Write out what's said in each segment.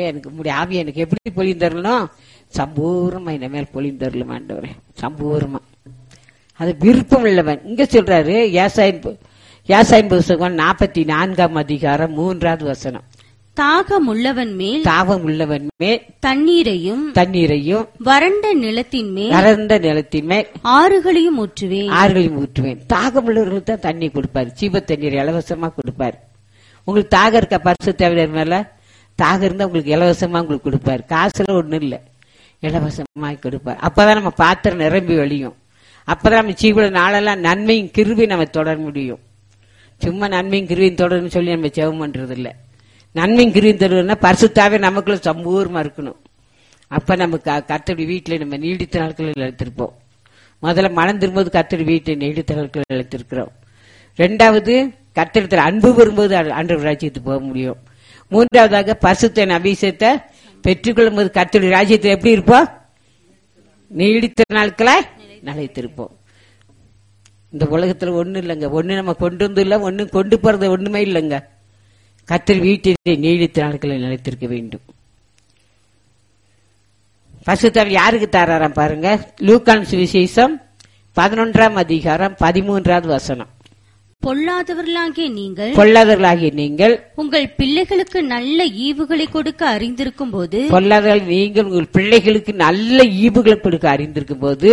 எனக்கு உம்முடைய ஆவியை எனக்கு எப்படி பொழிந்தரணும்? சம்பூர்ணமா என் மேல் பொழிந்தரலும் ஆண்டவரே, சம்பூர்ணமா. அது விருப்பம் உள்ளவன். இங்க சொல்றாரு யாசாயின் புஸ்தகம் 44ஆம் அதிகாரம் 3வது வசனம். தாகம் உள்ளவன் மேல் தண்ணீரையும் வறண்ட நிலத்தின் மேல் ஆறுகளையும் ஊற்றுவேன். தாகம் உள்ளவர்களுக்கு தான் தண்ணி கொடுப்பாரு, ஜீவ தண்ணீர் இலவசமா கொடுப்பாரு. உங்களுக்கு தாகம் இருக்க பரிசுத்த ஆவியானவர் மேல தாகம் இருந்தா உங்களுக்கு இலவசமா உங்களுக்கு கொடுப்பாரு. காசுல ஒண்ணும் இல்ல, இலவசமா கொடுப்பாரு. அப்பதான் நம்ம பாத்திரம் நிரம்பி வழியும். அப்பதான் நம்ம ஜீவன நாளெல்லாம் நன்மையும் கிருபையும் நம்ம தொடர முடியும். சும்மா நன்மையும் கிருபையும் தொடர்னு சொல்லி நம்ம ஜெபம் பண்றது இல்ல. நன்மையும் கிருபையும் தொடர்னா பரிசுத்தாவே நமக்குள்ள சம்பூர்ணமா இருக்கணும். அப்ப நம்ம கர்த்தருடைய வீட்டுல நம்ம நீடித்த நாட்களில் எடுத்திருப்போம். முதல்ல மனம் திரும்பும்போது கர்த்தருடைய வீட்டை நீடித்த நாட்களில் எடுத்திருக்கிறோம். ரெண்டாவது கர்த்தரிடத்தில் அன்பு வரும்போது ஆண்டவர் ராஜ்யத்துக்கு போக முடியும். மூன்றாவதாக பரிசுத்த அபிஷேகத்தை பெற்றுக்கொள்ளும் போது கர்த்தருடைய ராஜ்யத்தில் எப்படி இருப்போம்? நீடித்த நாட்களை நிலைத்திருப்போம். இந்த உலகத்துல ஒண்ணு இல்லைங்க, ஒண்ணு நம்ம கொண்டு வந்து இல்ல, ஒண்ணு கொண்டு போறது ஒண்ணுமே இல்லைங்க. கர்த்தர் வீட்டிலே நீடித்த நாட்களை நிலைத்திருக்க வேண்டும். பரிசுத்தர் யாருக்கு தாராராம் பாருங்க. லூக்கான் சுவிசேஷம் 11ஆம் அதிகாரம் 13வது வசனம். பொல்லாதவர்களாகிய நீங்கள் உங்கள் பிள்ளைகளுக்கு நல்ல ஈவுகளை கொடுக்க அறிந்திருக்கும் போது நீங்கள் உங்கள் பிள்ளைகளுக்கு நல்ல ஈவுகளை கொடுக்க அறிந்திருக்கும் போது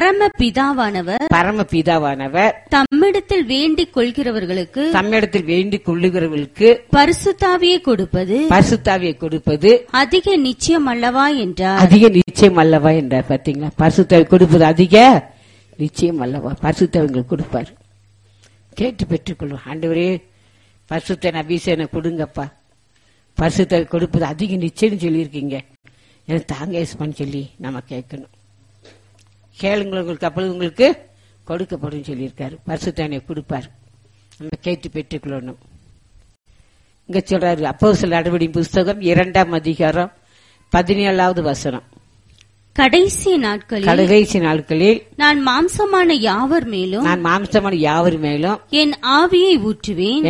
பரமபிதாவானவர் தம்மிடத்தில் வேண்டிக் கொள்கிறவர்களுக்கு பரிசுத்தாவியை கொடுப்பது அதிக நிச்சயம் அல்லவா என்றார். பாத்தீங்களா? பரிசுத்தாவி கொடுப்பது அதிக நிச்சயம் அல்லவா? பரிசுத்தாவிகள் கொடுப்பாரு. கேட்டு பெற்றுக்கொள்வோம். ஆண்டவரே பரிசுத்த அபிஷேகம் கொடுங்கப்பா, பரிசுத்த கொடுப்பது அதிக நிச்சயம் சொல்லியிருக்கீங்க, எனக்கு தாங்க பண்ணி சொல்லி நம்ம கேட்கணும். கேளுங்க, உங்களுக்கு அப்பொழுது உங்களுக்கு கொடுக்கப்படும் சொல்லியிருக்காரு. பரிசுத்தானை கொடுப்பாரு, நம்ம கேட்டு பெற்றுக்கொள்ளணும். இங்க சொல்றாரு அப்போஸ்தலர் நடவடிக்கையின் புஸ்தகம் 2ஆம் அதிகாரம் 17வது வசனம். கடைசி நாட்களில் நான் மாம்சமான யாவர் மேலும் என் ஆவியை ஊற்றுவேன்.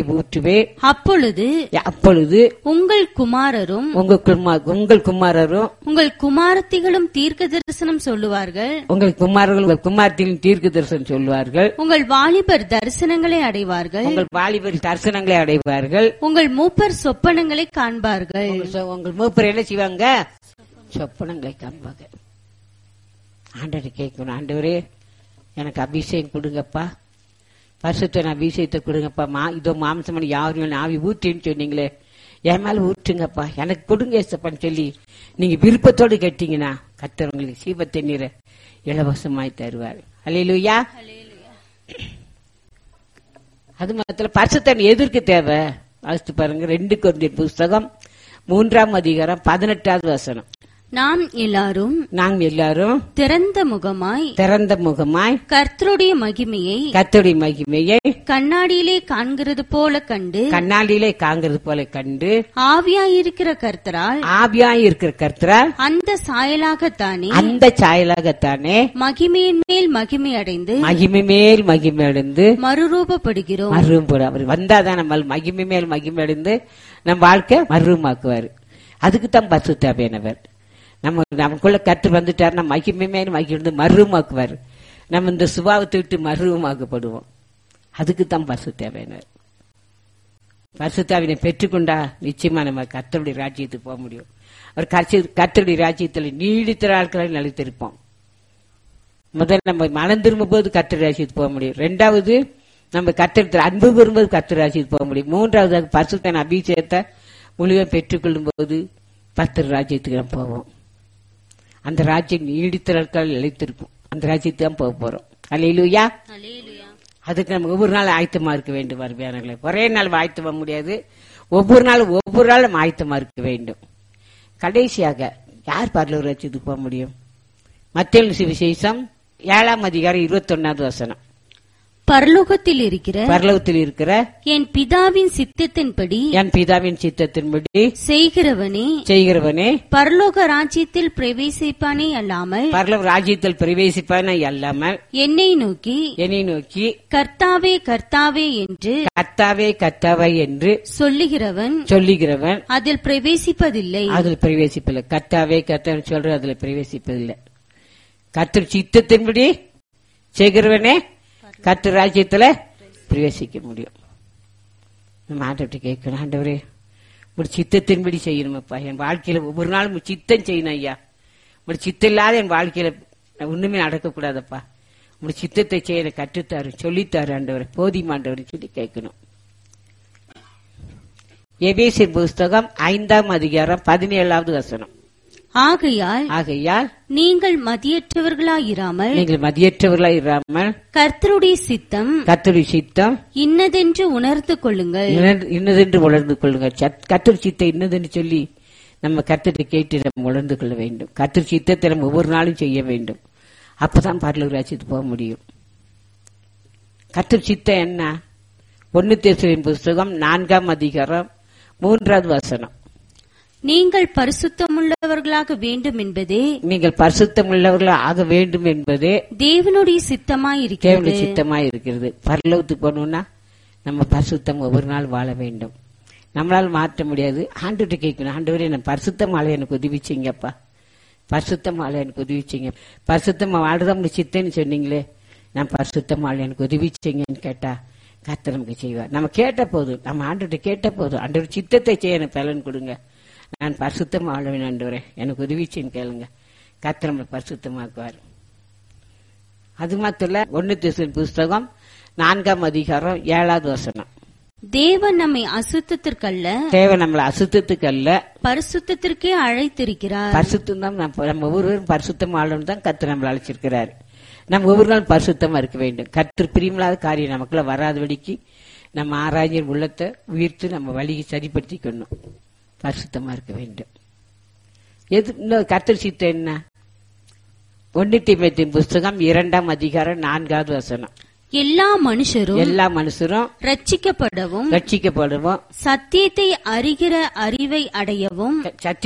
அப்பொழுது உங்கள் குமாரரும் உங்கள் குமாரத்திகளும் தீர்க்க தரிசனம் சொல்லுவார்கள். உங்கள் வாலிபர் தரிசனங்களை அடைவார்கள். உங்கள் மூப்பர் சொப்பனங்களை காண்பார்கள். உங்கள் மூப்பர் என்ன செய்வாங்க? சொப்பனங்களை காண்பாங்க. ஆண்டவரை கேட்கணும், ஆண்டவரே எனக்கு அபிஷேகம் கொடுங்கப்பா, பரிசுத்த அபிஷேகத்தை கொடுங்கப்பா. இதோ மாம்சமான யாரும் ஆவி ஊற்றின்னு சொன்னீங்களே, என் மேல ஊற்றுங்கப்பா, எனக்கு கொடுங்க ஏசப்பான்னு சொல்லி நீங்க விருப்பத்தோடு கேட்டீங்கன்னா கர்த்தர் உங்களுக்கு சீப தண்ணீரை இலவசமாய் தருவார். அல்லேலூயா. அது மாத்திரம் பரிசுத்த எதற்கு தேவை வாசித்து பாருங்க. 2 கொரிந்தியர் புஸ்தகம் 3ஆம் அதிகாரம் 18வது வசனம். நாம் எல்லாரும் திறந்த முகமாய் கர்த்தருடைய மகிமையை கண்ணாடியிலே காண்கிறது போல கண்டு ஆவியாயிருக்கிற கர்த்தரால் அந்த சாயலாகத்தானே மகிமையின் மேல் மகிமை அடைந்து மறுரூபப்படுகிறோம். அவர் வந்தாதான் நம்ம மகிமை மேல் மகிமை அடைந்து நம் வாழ்க்கை மறுரூபமாக்குவார். அதுக்கு தான் பரிசுத்த ஆவியானவர் நமக்குள்ள கர்த்தர் வந்துட்டார், நம்ம மகிமை மேல் மகிழ்ந்து மறுரூபமாக்குவார். நம்ம இந்த சுபாவத்தை விட்டு மறுரூபமாக்கப்படுவோம். அதுக்கு தான் பரிசுத்த ஆவியானவர். பரிசுத்த ஆவியை பெற்றுக்கொண்டா நிச்சயமா நம்ம கர்த்தருடைய ராஜ்யத்துக்கு போக முடியும். அவர் கர்த்தருடைய ராஜ்யத்தில் நீடித்த நாட்களை நிலைத்திருப்போம். முதல்ல நம்ம மனம் திரும்பும் போது கர்த்தருடைய ராஜ்யத்துக்கு போக முடியும். ரெண்டாவது நம்ம கர்த்தரிடத்தில் அன்பு பெறும்போது கர்த்தருடைய ராஜ்யத்துக்கு போக முடியும். மூன்றாவது பரிசுத்த அபிஷேகத்தை முழுவதும் பெற்றுக்கொள்ளும் போது கர்த்தர் ராஜ்யத்துக்கு நம்ம போவோம். அந்த ராஜ்யம் நீடித்த நாட்கள் நிலைத்திருக்கும். அந்த ராஜ்யத்துக்கு தான் போக போறோம். அல்லேலூயா. அதுக்கு நம்ம ஒவ்வொரு நாள் ஆயத்தமா இருக்க வேண்டும். அருமையானவர்களே, ஒரே நாள் ஆயத்தமா முடியாது. ஒவ்வொரு நாளும் ஆயத்தமா இருக்க வேண்டும். கடைசியாக யார் பரலோக ராஜ்யத்துக்கு போக முடியும்? மத்தேயு சுவிசேஷம் 7ஆம் அதிகாரம் 21வது வசனம். பரலோகத்தில் இருக்கிற பரலோகத்தில் இருக்கிற என் பிதாவின் சித்தத்தின்படி என் பிதாவின் சித்தத்தின்படி செய்கிறவனே பரலோக ராஜ்யத்தில் பிரவேசிப்பானே அல்லாமல் பரலோக ராஜ்யத்தில் பிரவேசிப்பானே அல்லாமல் என்னை நோக்கி கர்த்தாவே கர்த்தாவே என்று சொல்லுகிறவன் அதில் பிரவேசிப்பதில்லை. கர்த்தாவே கர்த்தாவே சொல்ற அதுல பிரவேசிப்பதில்லை. கர்த்தர் சித்தத்தின்படி செய்கிறவனே கர்த்தர் ராஜ்யத்துல பிரவேசிக்க முடியும். நம்ம ஆண்டவர்கிட்ட கேட்கணும், ஆண்டவரே ஒரு சித்தத்தின்படி செய்யணுமப்பா, என் வாழ்க்கையில ஒவ்வொரு நாளும் சித்தம் செய்யணும் ஐயா, ஒரு சித்தம் இல்லாத என் வாழ்க்கையில ஒண்ணுமே நடக்கக்கூடாதப்பா, உங்க சித்தத்தை செய்ய கற்றுத்தாரு சொல்லித்தாரு ஆண்டவரை போதிமாண்டவரை சொல்லி கேட்கணும். எபேசியர் புஸ்தகம் 5ஆம் அதிகாரம் 17வது வசனம். ஆகையால் நீங்கள் மதியற்றவர்களாயிராமல் கர்த்தருடைய சித்தம் இன்னதென்று உணர்ந்து கொள்ளுங்கள். கர்த்தர் சித்தம் இன்னதென்று சொல்லி நம்ம கர்த்தரை கேட்டு நம்ம உணர்ந்து கொள்ள வேண்டும். கர்த்தர் சித்தத்தை நம்ம ஒவ்வொரு நாளும் செய்ய வேண்டும். அப்பதான் பரலோக ராஜ்யத்துக்கு போக முடியும். கர்த்தர் சித்தம் என்ன? 1 தெசலோனிக்கேயர் புஸ்தகம் 4ஆம் அதிகாரம் 3வது வசனம். நீங்கள் பரிசுத்தமுள்ளவர்களாக வேண்டும் என்பதே தேவனுடைய சித்தமாயிருக்கிறது. பரலோகத்துக்கு போகணும்னா நம்ம பரிசுத்தம் ஒவ்வொரு நாள் வாழ வேண்டும். நம்மளால மாற்ற முடியாது. ஆண்டவர்கிட்ட கேட்கணும், ஆண்டவரே நான் பரிசுத்தமால எனக்கு உதவி செய்யுங்கப்பா, பரிசுத்தமால எனக்கு உதவி செய்யுங்க. பரிசுத்தமா வாழ்றதா சித்தன்னு சொன்னீங்களே, நான் பரிசுத்தமால எனக்கு உதவி செய்யுங்கன்னு கேட்டா கர்த்தர் நமக்கு செய்வார். நம்ம கேட்ட போதும், நம்ம ஆண்டவர்கிட்ட கேட்ட போதும், ஆண்டவர் சித்தத்தை செய்ய எனக்கு பலன் கொடுங்க, நான் பரிசுத்தமா ஆளுவேன் ஆண்டவரே எனக்கு உதவி செய்யுன்னு கேளுங்க, கர்த்தர் நம்மளை பரிசுத்தமாக்குவார். அது மாத்திரம் இல்ல, 1 தெசலோனிக்கேயர் புஸ்தகம் 4ஆம் அதிகாரம் 7வது வசனம். தேவன் நம்மை அசுத்தத்துக்கல்ல பரிசுத்தத்திற்கே அழைத்திருக்கிறார். பரிசுத்தம் தான் நம்ம ஒவ்வொருவரும் பரிசுத்தம் ஆளுன்னு தான் கர்த்தர் நம்மளை அழைச்சிருக்கிறார். நம்ம ஒவ்வொரு நாள் பரிசுத்தமா இருக்க வேண்டும். கர்த்தர் பிரியமில்லாத காரியம் நமக்குள்ள வராதபடிக்கு நம்ம ஆராய்ஞர் உள்ளத்தை உயிர்த்து நம்ம வழியை சரிப்படுத்திக்கணும். பரிசுத்தமா இருக்க வேண்டும். கர்த்தர் சித்தம் என்ன? 1 தீமோத்தேயு புஸ்தகம் 2ஆம் அதிகாரம் 4வது வசனம். எல்லா மனுஷரும் ரட்சிக்கப்படவும் சத்தியத்தை அறிகிற அறிவை அடையவும்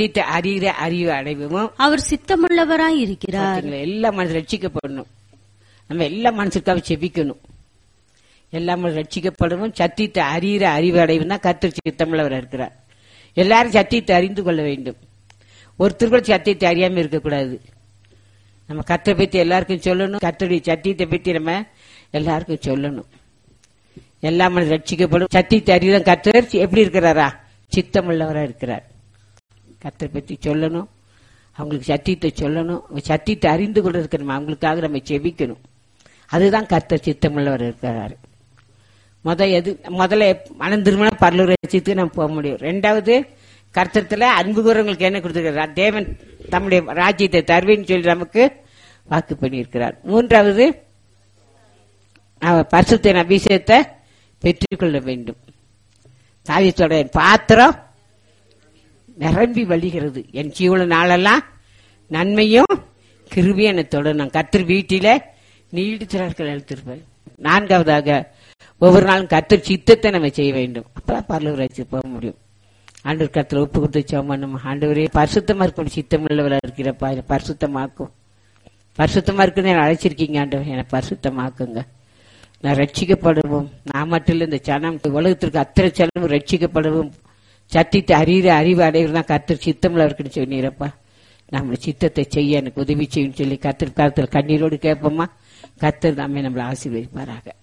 அவர் சித்தமுள்ளவராய் இருக்கிறார். எல்லா மனுஷரும் ரட்சிக்கப்படணும். நம்ம எல்லா மனுஷருக்காக செபிக்கணும். எல்லா மனுஷரும் ரட்சிக்கப்படவும் சத்தியத்தை அறிகிற அறிவு அடைவும் தான் கர்த்தர் சித்தமுள்ளவராக இருக்கிறார். எல்லாரும் சத்தியத்தை அறிந்து கொள்ள வேண்டும். ஒருத்தர் கூட சத்தியத்தை அறியாம இருக்கக்கூடாது. நம்ம கர்த்தரை பத்தி எல்லாருக்கும் சொல்லணும். கர்த்தருடைய சத்தியத்தை பத்தி நம்ம எல்லாருக்கும் சொல்லணும். எல்லா மனிதரும் ரட்சிக்கப்படும் சத்தியத்தை அறிகிற கர்த்தர் எப்படி இருக்கிறாரா? சித்தமுள்ளவரா இருக்கிறார். கர்த்தரை பத்தி சொல்லணும், அவங்களுக்கு சத்தியத்தை சொல்லணும். சத்தியத்தை அறிந்து கொண்டு இருக்கணும். அவங்களுக்காக நம்ம செபிக்கணும். அதுதான் கர்த்தர் சித்தமுள்ளவர் இருக்கிறாரு. முதல்ல மனம் திருமணம் பரலோக ராஜ்யத்துக்கு நம்ம போக முடியும். 2வது கர்த்தத்துல அன்பு கூறவங்களுக்கு என்ன கொடுத்திருக்கிறார்? தேவன் தம்முடைய ராஜ்யத்தை தருவேன்னு சொல்லி நமக்கு வாக்கு பண்ணியிருக்கிறார். 3வது பரிசுத்த அபிஷேகத்தை பெற்றுக்கொள்ள வேண்டும். தாவீதோட பாத்திரம் நிரம்பி வழிகிறது, என் ஜீவன நாளெல்லாம் நன்மையும் கிருபையும் என்னை தொடரும். கர்த்தர் வீட்டில நீடித்தார்கள் எழுத்திருப்பேன். 4வதாக ஒவ்வொரு நாளும் கர்த்தர் சித்தத்தை நம்ம செய்ய வேண்டும். அப்பதான் பரலோக ராஜ்யத்துக்கு போக முடியும். ஆண்டவர் கர்த்தர் ஒப்பு கொடுத்து சோமனும் ஆண்டவரே பரிசுத்தமா இருக்கணும், சித்தம் உள்ளவரா இருக்கிறப்பா, என்னை பரிசுத்தமாக்கும். பரிசுத்தமா இருக்குன்னு என்ன அழைச்சிருக்கீங்க ஆண்டவர், என்னை பரிசுத்தமாக்குங்க. நான் ரட்சிக்கப்படுவோம். நான் மட்டும் இல்ல, இந்த ஜனம் உலகத்திற்கு அத்தனை செலவு ரட்சிக்கப்படுவோம். சத்தியத்தை அறிவு அடைவது தான் கர்த்தர் சித்தம்ல இருக்குன்னு சொன்னீரப்பா. நம்ம சித்தத்தை செய்ய எனக்கு உதவி செய்யும் சொல்லி கர்த்தர் கண்ணீரோடு கேட்போமா? கர்த்தர் நம்மை நம்மளை ஆசீர்வதிப்பாராக.